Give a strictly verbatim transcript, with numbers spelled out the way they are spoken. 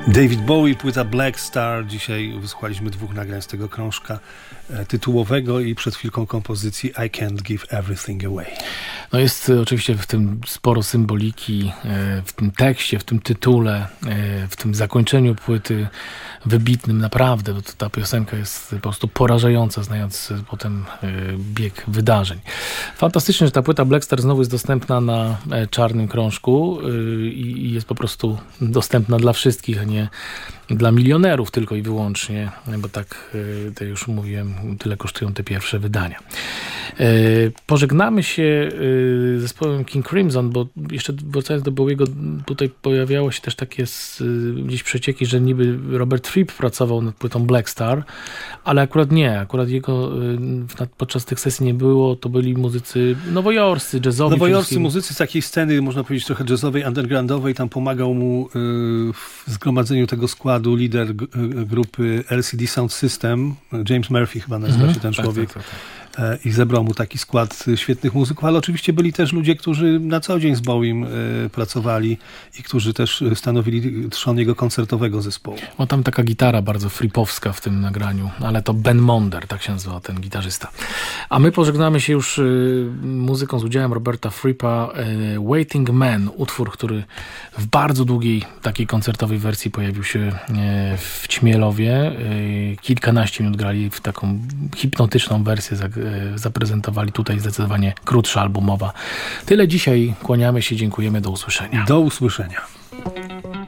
David Bowie, płyta Black Star. Dzisiaj wysłuchaliśmy dwóch nagrań z tego krążka e, tytułowego i przed chwilką kompozycji I Can't Give Everything Away. No jest oczywiście w tym sporo symboliki, e, w tym tekście, w tym tytule, e, w tym zakończeniu płyty wybitnym naprawdę, bo to, ta piosenka jest po prostu porażająca, znając potem e, bieg wydarzeń. Fantastycznie, że ta płyta Black Star znowu jest dostępna na e, czarnym krążku e, i jest po prostu dostępna dla wszystkich, a nie dla milionerów tylko i wyłącznie, bo tak, to już mówiłem, tyle kosztują te pierwsze wydania. Pożegnamy się z zespołem King Crimson, bo jeszcze wracając do Bowiego, tutaj pojawiało się też takie gdzieś przecieki, że niby Robert Fripp pracował nad płytą Black Star, ale akurat nie, akurat jego podczas tych sesji nie było, to byli muzycy nowojorscy, jazzowi. Nowojorscy muzycy z takiej sceny, można powiedzieć trochę jazzowej, undergroundowej, tam pomagał mu w zgromadzeniu tego składu lider g- grupy L C D Sound System, James Murphy chyba nazywa mm-hmm. się ten człowiek. Tak, tak, tak. I zebrał mu taki skład świetnych muzyków, ale oczywiście byli też ludzie, którzy na co dzień z Bowiem e, pracowali i którzy też stanowili trzon jego koncertowego zespołu. Ma tam taka gitara bardzo fripowska w tym nagraniu, ale to Ben Monder, tak się nazywa ten gitarzysta. A my pożegnamy się już y, muzyką z udziałem Roberta Frippa, y, Waiting Man, utwór, który w bardzo długiej takiej koncertowej wersji pojawił się y, w Ćmielowie. Y, kilkanaście minut grali w taką hipnotyczną wersję, zaprezentowali tutaj zdecydowanie krótsza albumowa. Tyle dzisiaj, kłaniamy się, dziękujemy, do usłyszenia. Do usłyszenia.